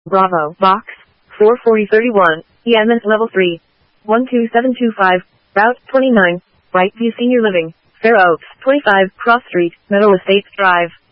Bravo, Box, 44031, EMS Level 3, 12725, Route 29, Brightview Senior Living, Fair Oaks, 25, Cross Street, Meadow Estates Drive.